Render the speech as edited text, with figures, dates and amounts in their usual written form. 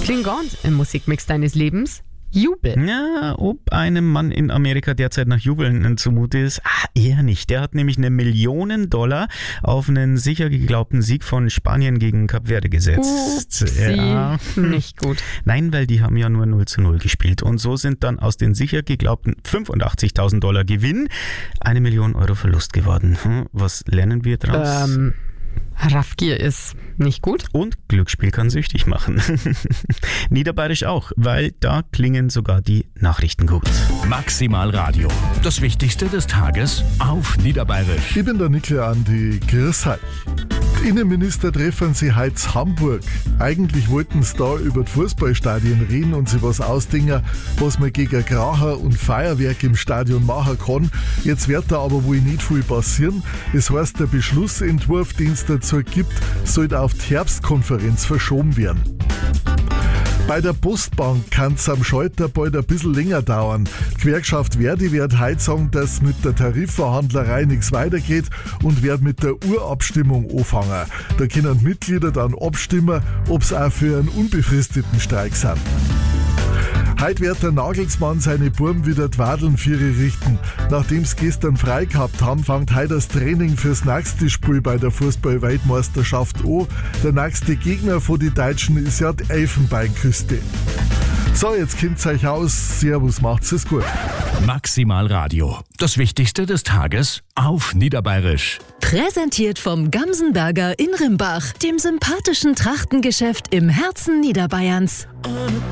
Klingant im Musikmix deines Lebens. Jubel. Ja, ob einem Mann in Amerika derzeit nach Jubeln zumute ist, eher nicht. Der hat nämlich $1 Million auf einen sicher geglaubten Sieg von Spanien gegen Kap Verde gesetzt. Nicht gut. Nein, weil die haben ja nur 0:0 gespielt. Und so sind dann aus den sicher geglaubten $85.000 Gewinn €1 Million Verlust geworden. Was lernen wir draus? Raffgier ist nicht gut. Und Glücksspiel kann süchtig machen. Niederbayerisch auch, weil da klingen sogar die Nachrichten gut. Maximal Radio. Das Wichtigste des Tages auf Niederbayerisch. Ich bin der Niklas Andi. Grüß euch. Die Innenminister treffen sich heute in Hamburg. Eigentlich wollten sie da über die Fußballstadien reden und sich was ausdenken, was man gegen Kracher und Feuerwerk im Stadion machen kann. Jetzt wird da aber wohl nicht viel passieren. Das heißt, der Beschlussentwurf, den es dazu gibt, sollte auf die Herbstkonferenz verschoben werden. Bei der Postbank kann es am Schalter bald ein bisschen länger dauern. Die Gewerkschaft Verdi wird heute sagen, dass mit der Tarifverhandlerei nichts weitergeht und wird mit der Urabstimmung anfangen. Da können Mitglieder dann abstimmen, ob sie auch für einen unbefristeten Streik sind. Heute wird der Nagelsmann seine Burm wieder die Wadeln für ihre richten. Nachdem sie gestern frei gehabt haben, fängt heute das Training fürs nächste Spiel bei der Fußball-Weltmeisterschaft an. Der nächste Gegner von den Deutschen ist ja die Elfenbeinküste. So, jetzt kennt's euch aus. Servus, macht's es gut. Maximal Radio. Das Wichtigste des Tages auf Niederbayerisch. Präsentiert vom Gamsenberger in Rimbach, dem sympathischen Trachtengeschäft im Herzen Niederbayerns.